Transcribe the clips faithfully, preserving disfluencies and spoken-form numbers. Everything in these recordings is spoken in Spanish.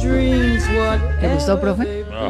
¿Te gustó, profe? Ah,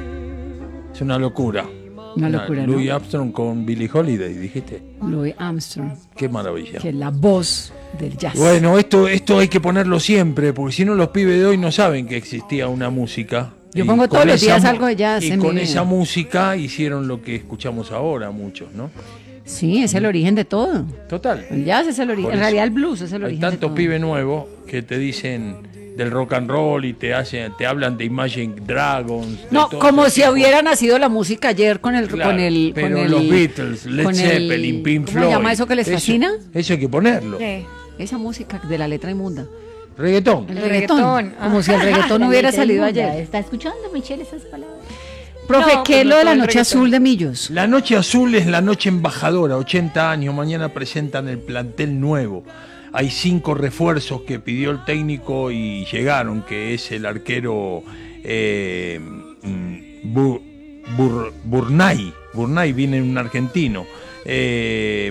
es una locura. Una locura, ¿no? Louis Armstrong con Billie Holiday, dijiste. Louis Armstrong. Qué maravilla. Que es la voz del jazz. Bueno, esto, esto hay que ponerlo siempre, porque si no los pibes de hoy no saben que existía una música. Yo Y pongo con todos los esa días mu- algo de jazz Y en con mi esa vida. música hicieron lo que escuchamos ahora muchos, ¿no? Sí, es el origen de todo. Total. El jazz es el origen. Por En eso. realidad el blues es el Hay origen de tantos todo. pibes nuevos que te dicen del rock and roll y te hacen, te hablan de Imagine Dragons. de No, todo como ese si tipo. hubiera nacido la música ayer con el Claro, con el pero con el, los Beatles, Led con el- Zeppelin, Pink ¿cómo Floyd. se llama eso que les fascina? Eso hay que ponerlo. Sí. Esa música de la letra inmunda. Reggaetón. El El reggaetón. reggaetón. Como si el reggaetón La hubiera letra salido inmunda. ayer. ¿Está escuchando, Michelle, esas palabras? Profe, No, ¿qué pues es no lo de todo la el noche reggaetón. azul de Millos? La Noche Azul es la noche embajadora, ochenta años, mañana presentan el plantel nuevo. Hay cinco refuerzos que pidió el técnico y llegaron, que es el arquero eh, mm, Bu- Bur- Burnay, Burnay viene un argentino, eh,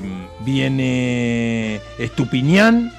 viene Estupiñán,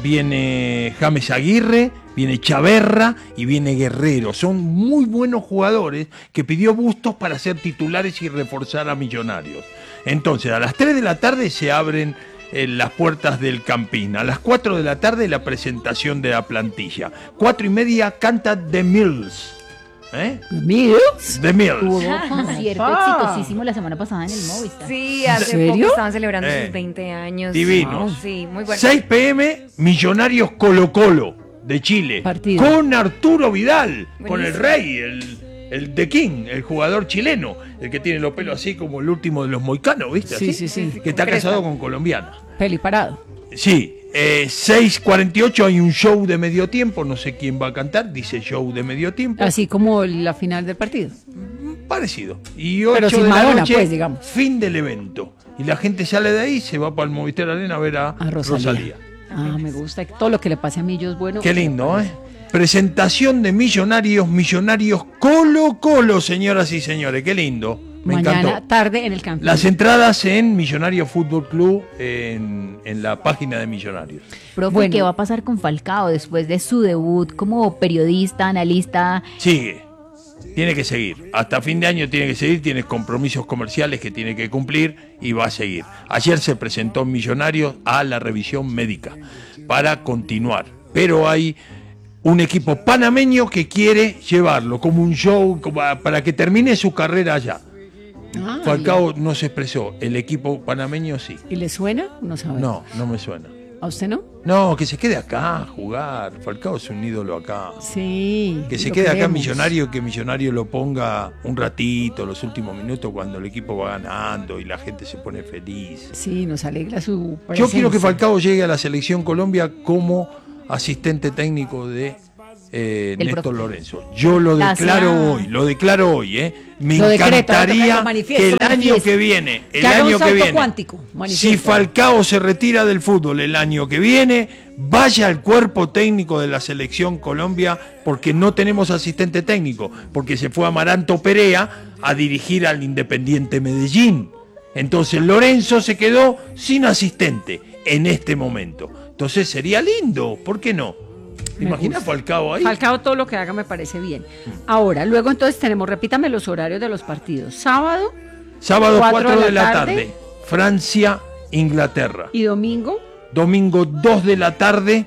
viene James Aguirre, viene Chaverra y viene Guerrero. Son muy buenos jugadores que pidió Bustos para ser titulares y reforzar a Millonarios. Entonces, a las tres de la tarde se abren eh, las puertas del Campín. A las cuatro de la tarde la presentación de la plantilla. Cuatro y media canta The Mills. ¿Eh? ¿Mills? The Mills. Hubo concierto Ah. exitosísimo la semana pasada en el Movistar. Sí, hace serio? poco estaban celebrando Eh, sus veinte años. divinos. Sí, muy bueno. seis pm, Millonarios Colo Colo de Chile. Partido. Con Arturo Vidal, con el Buenísimo. rey, el, el The King, el jugador chileno, el que tiene los pelos así como el último de los moicanos, ¿viste? Sí, Así, sí, sí. Que está Con cresta. casado con colombiana. Peli parado. Sí, eh, seis cuarenta y ocho hay un show de medio tiempo, no sé quién va a cantar, dice show de medio tiempo. Así como la final del partido. Parecido. Y Pero ocho sin de la Madonna, noche, pues, digamos. fin del evento. Y la gente sale de ahí y se va para el Movistar Arena a ver a, A Rosalía. Rosalía. Ah, me gusta. Todo lo que le pase a Millos, bueno. Qué lindo, ¿eh? Presentación de Millonarios, Millonarios Colo Colo, señoras y señores. Qué lindo. Me Mañana encantó. tarde en el campo. Las entradas en Millonarios Fútbol Club, en, en la página de Millonarios. Profe, Bueno. ¿qué va a pasar con Falcao después de su debut como periodista, analista? Sigue. Tiene que seguir. Hasta fin de año tiene que seguir. Tiene compromisos comerciales que tiene que cumplir y va a seguir. Ayer se presentó en Millonarios a la revisión médica para continuar. Pero hay un equipo panameño que quiere llevarlo como un show como a- para que termine su carrera allá. Ah, Falcao no se expresó. El equipo panameño sí. ¿Y le suena? No sabe. No, no me suena. ¿A usted no? No, que se quede acá a jugar. Falcao es un ídolo acá. Sí. Que se lo quede acá en queremos. Millonario, que Millonario lo ponga un ratito, los últimos minutos, cuando el equipo va ganando y la gente se pone feliz. Sí, nos alegra su Yo quiero que presencia. Falcao llegue a la selección Colombia como asistente técnico de eh, Del Néstor profe. Lorenzo. Yo lo Gracias. declaro hoy, lo declaro hoy, ¿eh? Me Lo decreto, encantaría lo manifiesto, que el año manifiesto. que viene, el Que haga un año que salto viene, cuántico, si manifiesto. Falcao se retira del fútbol el año que viene, vaya al cuerpo técnico de la selección Colombia, porque no tenemos asistente técnico, porque se fue Amaranto Perea a dirigir al Independiente Medellín. Entonces Lorenzo se quedó sin asistente en este momento. Entonces sería lindo, ¿por qué no? ¿Te Me imaginas gusta. Falcao ahí? Falcao todo lo que haga me parece bien. Ahora, luego entonces tenemos, repítame los horarios de los partidos. Sábado Sábado cuatro cuatro de de la la tarde. tarde, Francia, Inglaterra. y domingo. Domingo dos de la tarde,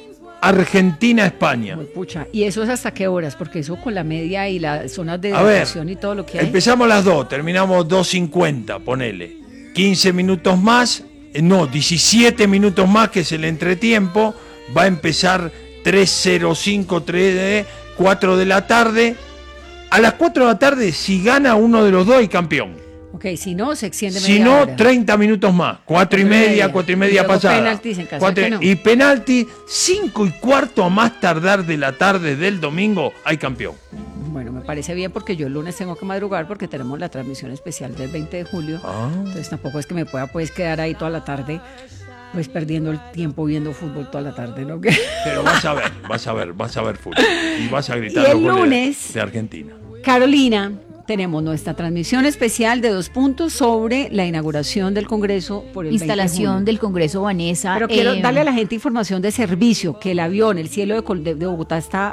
Argentina, España. Uy, pucha, ¿y eso es hasta qué horas? Porque eso con la media y las zonas de A ver, evacuación y todo lo que hay. empezamos a las dos, terminamos dos cincuenta, ponele. quince minutos más, eh, no, diecisiete minutos más, que es el entretiempo. Va a empezar tres cero cinco, tres, cuatro de la tarde. A las cuatro de la tarde, si gana uno de los dos, hay campeón. Ok, si no, se extiende Si media no, hora. treinta minutos más. Cuatro y Cuatro y media, media. cuatro y Y media luego pasada. penaltis en caso Cuatro- de que no. Y penalti, cinco y cuarto a más tardar de la tarde del domingo, hay campeón. Bueno, me parece bien porque yo el lunes tengo que madrugar porque tenemos la transmisión especial del veinte de julio. Ah. Entonces tampoco es que me pueda pues quedar ahí toda la tarde, pues perdiendo el tiempo viendo fútbol toda la tarde, ¿no? Pero vas a ver, vas a ver, vas a ver fútbol. Y vas a gritar Y el los goles lunes- de Argentina. Carolina, tenemos nuestra transmisión especial de dos puntos sobre la inauguración del Congreso por el veinte de Instalación junio. del Congreso Vanessa. Pero quiero eh, darle a la gente información de servicio, que el avión, el cielo de, Col- de- de Bogotá está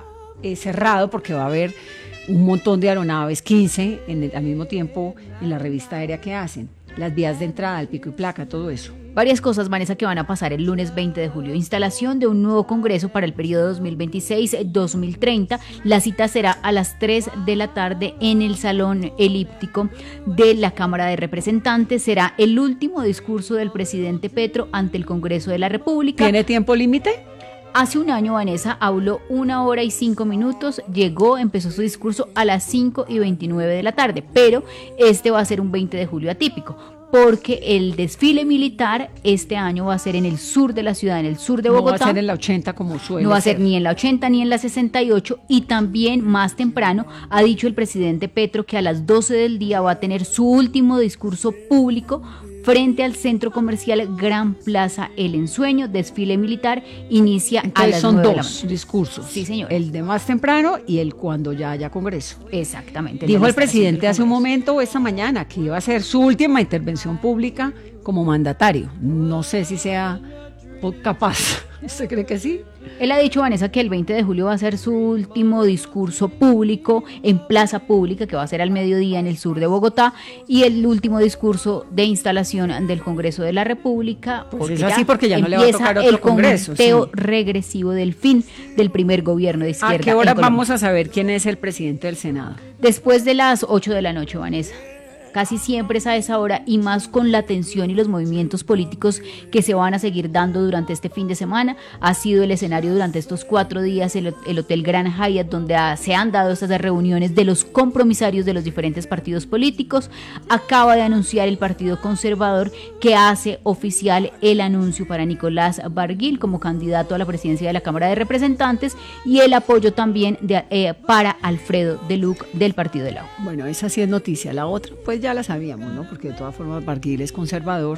eh, cerrado porque va a haber un montón de aeronaves, quince en el, al mismo tiempo en la revista aérea que hacen, las vías de entrada, el pico y placa, todo eso. Varias cosas, Vanessa, que van a pasar el lunes veinte de julio. Instalación de un nuevo congreso para el periodo dos mil veintiséis a dos mil treinta. La cita será a las tres de la tarde en el Salón Elíptico de la Cámara de Representantes. Será el último discurso del presidente Petro ante el Congreso de la República. ¿Tiene tiempo límite? Hace un año, Vanessa habló una hora y cinco minutos, llegó, empezó su discurso a las cinco y veintinueve de la tarde, pero este va a ser un veinte de julio atípico, porque el desfile militar este año va a ser en el sur de la ciudad, en el sur de Bogotá. No va a ser en la ochenta como suele No va a ser ser. ni en la ochenta ni en la sesenta y ocho, y también más temprano ha dicho el presidente Petro que a las doce del día va a tener su último discurso público frente al centro comercial Gran Plaza El Ensueño. Desfile militar inicia Entonces a las son nueve de la dos mañana. discursos. Sí, señor. El de más temprano y el cuando ya haya congreso. Exactamente. Dijo la el instalación presidente del hace un Congreso. momento, esta mañana, que iba a ser su última intervención pública como mandatario. No sé si sea capaz. ¿Usted cree que sí? Él ha dicho, Vanessa, que el veinte de julio va a ser su último discurso público en plaza pública, que va a ser al mediodía en el sur de Bogotá, y el último discurso de instalación del Congreso de la República. Pues es así, porque ya no le va a empieza tocar otro el congreso, conteo sí. regresivo del fin del primer gobierno de izquierda. ¿A qué hora en Colombia. vamos a saber quién es el presidente del Senado? Después de las ocho de la noche, Vanessa. Casi siempre es a esa hora, y más con la tensión y los movimientos políticos que se van a seguir dando durante este fin de semana. Ha sido el escenario durante estos cuatro días el, el Hotel Grand Hyatt, donde ha, se han dado estas reuniones de los compromisarios de los diferentes partidos políticos. Acaba de anunciar el Partido Conservador que hace oficial el anuncio para Nicolás Barguil como candidato a la presidencia de la Cámara de Representantes, y el apoyo también de, eh, para Alfredo Deluc del Partido de la U. Bueno, esa sí es noticia. La otra, pues ya la sabíamos, ¿no? Porque de todas formas Barguil es conservador.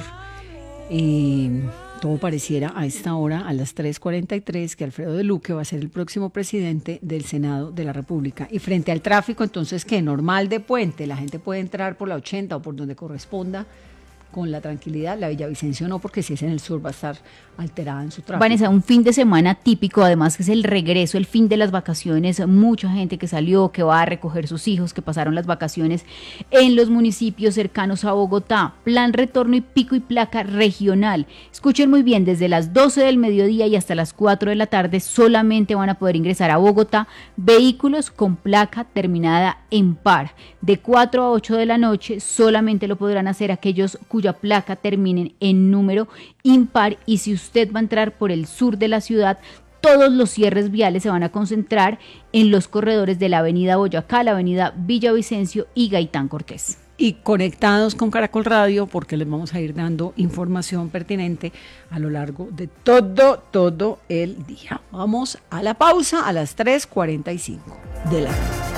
Y todo pareciera a esta hora, a las tres cuarenta y tres, que Alfredo Deluc va a ser el próximo presidente del Senado de la República. Y frente al tráfico, entonces, ¿qué? Normal de puente, la gente puede entrar por la ochenta o por donde corresponda con la tranquilidad. La Villavicencio no, porque si es en el sur va a estar alterada en su tráfico. Vanessa, un fin de semana típico, además que es el regreso, el fin de las vacaciones. Mucha gente que salió, que va a recoger sus hijos, que pasaron las vacaciones en los municipios cercanos a Bogotá. Plan retorno y pico y placa regional. Escuchen muy bien, desde las doce del mediodía y hasta las cuatro de la tarde solamente van a poder ingresar a Bogotá vehículos con placa terminada en par. De cuatro a ocho de la noche solamente lo podrán hacer aquellos cuya placa terminen en número impar, y si usted va a entrar por el sur de la ciudad, todos los cierres viales se van a concentrar en los corredores de la avenida Boyacá, la avenida Villavicencio y Gaitán Cortés. Y conectados con Caracol Radio, porque les vamos a ir dando información pertinente a lo largo de todo, todo el día. Vamos a la pausa a las tres cuarenta y cinco de la tarde.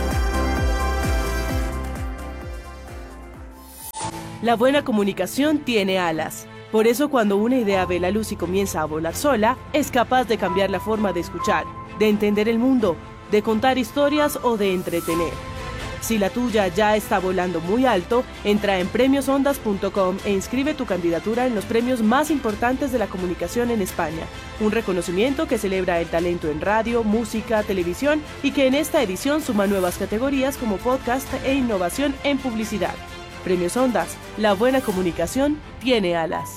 La buena comunicación tiene alas. Por eso, cuando una idea ve la luz y comienza a volar sola, es capaz de cambiar la forma de escuchar, de entender el mundo, de contar historias o de entretener. Si la tuya ya está volando muy alto, entra en premios ondas punto com e inscribe tu candidatura en los premios más importantes de la comunicación en España. Un reconocimiento que celebra el talento en radio, música, televisión, y que en esta edición suma nuevas categorías como podcast e innovación en publicidad. Premios Ondas, la buena comunicación tiene alas.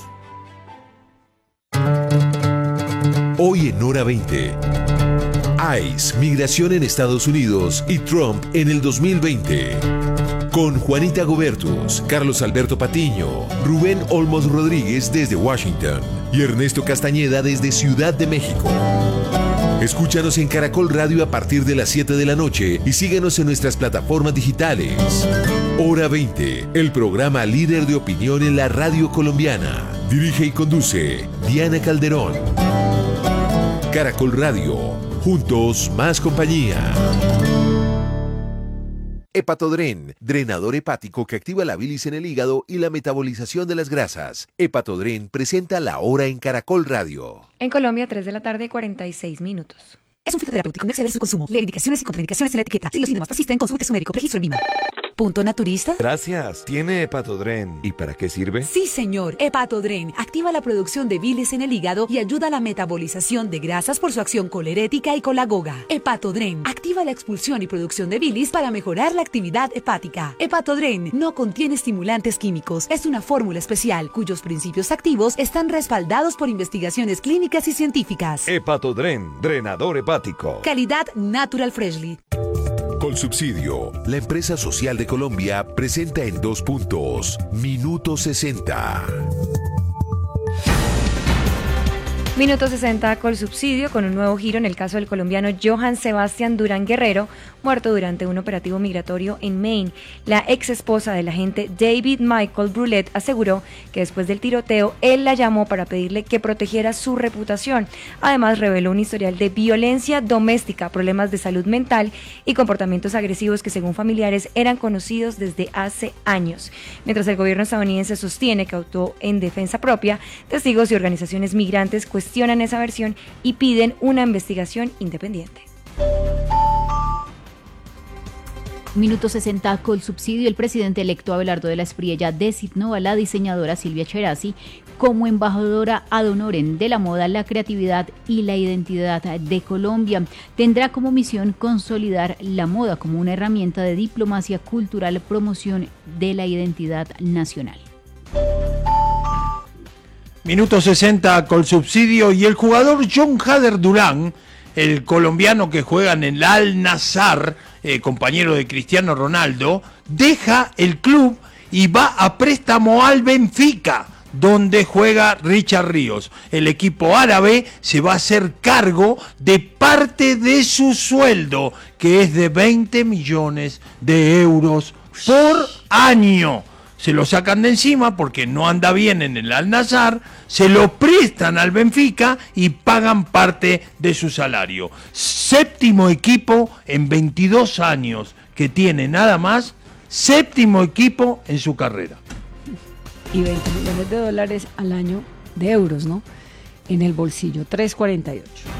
Hoy en Hora veinte. ICE, migración en Estados Unidos y Trump en el dos mil veinte. Con Juanita Gobertus, Carlos Alberto Patiño, Rubén Olmos Rodríguez desde Washington y Ernesto Castañeda desde Ciudad de México. Escúchanos en Caracol Radio a partir de las siete de la noche y síguenos en nuestras plataformas digitales. Hora veinte, el programa líder de opinión en la radio colombiana. Dirige y conduce Diana Calderón. Caracol Radio, juntos más compañía. Hepatodren, drenador hepático que activa la bilis en el hígado y la metabolización de las grasas. Hepatodren presenta La Hora en Caracol Radio. En Colombia, tres de la tarde, cuarenta y seis minutos. Es un fitoterapéutico, no exceder su consumo. Leer indicaciones y contraindicaciones en la etiqueta. Si los síntomas persisten, consulte a su médico. Registro en Vima. Punto naturista. Gracias. ¿Tiene Hepatodren? ¿Y para qué sirve? Sí, señor. Hepatodren activa la producción de bilis en el hígado y ayuda a la metabolización de grasas por su acción colerética y colagoga. Hepatodren activa la expulsión y producción de bilis para mejorar la actividad hepática. Hepatodren no contiene estimulantes químicos. Es una fórmula especial cuyos principios activos están respaldados por investigaciones clínicas y científicas. Hepatodren, drenador hepático. Calidad Natural Freshly. Colsubsidio, la empresa social de Colombia, presenta en dos puntos, Minuto sesenta. Minuto sesenta Colsubsidio, con un nuevo giro en el caso del colombiano Johann Sebastián Durán Guerrero, muerto durante un operativo migratorio en Maine. La ex esposa del agente David Michael Brulette aseguró que después del tiroteo, él la llamó para pedirle que protegiera su reputación. Además, reveló un historial de violencia doméstica, problemas de salud mental y comportamientos agresivos que, según familiares, eran conocidos desde hace años. Mientras el gobierno estadounidense sostiene que actuó en defensa propia, testigos y organizaciones migrantes cuestionan cuestionan esa versión y piden una investigación independiente. Minuto sesenta Colsubsidio. El presidente electo Abelardo de la Espriella designó a la diseñadora Silvia Cherasi como embajadora ad honorem de la moda, la creatividad y la identidad de Colombia. Tendrá como misión consolidar la moda como una herramienta de diplomacia cultural, promoción de la identidad nacional. Minuto sesenta Colsubsidio. Y el jugador John Hader Durán, el colombiano que juega en el Al-Nassr, eh, compañero de Cristiano Ronaldo, deja el club y va a préstamo al Benfica, donde juega Richard Ríos. El equipo árabe se va a hacer cargo de parte de su sueldo, que es de veinte millones de euros por año. Se lo sacan de encima porque no anda bien en el Al-Nassr, se lo prestan al Benfica y pagan parte de su salario. Séptimo equipo en veintidós años que tiene nada más, séptimo equipo en su carrera. Y veinte millones de dólares al año de euros, ¿no? En el bolsillo, tres cuarenta y ocho.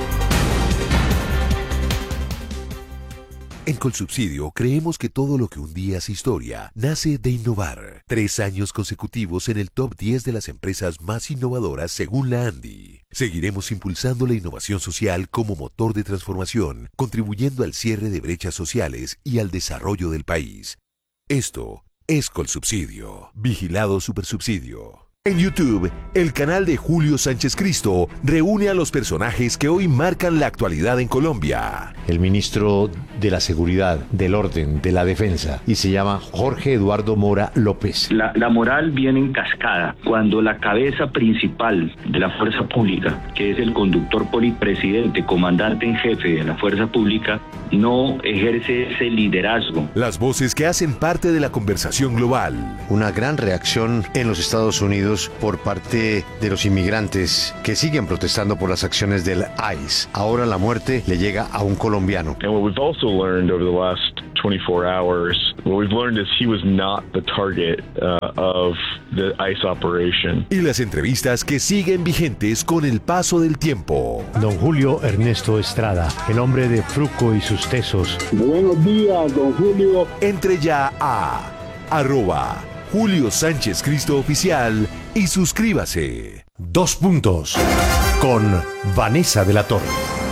En Colsubsidio creemos que todo lo que un día es historia nace de innovar. Tres años consecutivos en el top diez de las empresas más innovadoras según la ANDI. Seguiremos impulsando la innovación social como motor de transformación, contribuyendo al cierre de brechas sociales y al desarrollo del país. Esto es Colsubsidio. Vigilado Supersubsidio. En YouTube, el canal de Julio Sánchez Cristo reúne a los personajes que hoy marcan la actualidad en Colombia. El ministro de la Seguridad, del Orden, de la Defensa, y se llama Jorge Eduardo Mora López. La, la moral viene en cascada. Cuando la cabeza principal de la fuerza pública, que es el conductor polipresidente, comandante en jefe de la fuerza pública, no ejerce ese liderazgo. Las voces que hacen parte de la conversación global. Una gran reacción en los Estados Unidos por parte de los inmigrantes que siguen protestando por las acciones del I C E. Ahora la muerte le llega a un colombiano. And what we've also learned over the last twenty-four hours, what we've learned is he was not the target uh, of the I C E operation. Y las entrevistas que siguen vigentes con el paso del tiempo. Don Julio Ernesto Estrada, el hombre de Fruco y sus tesos. Buenos días, don Julio. Entre ya a arroba Julio Sánchez Cristo Oficial y suscríbase. Dos puntos con Vanessa de la Torre.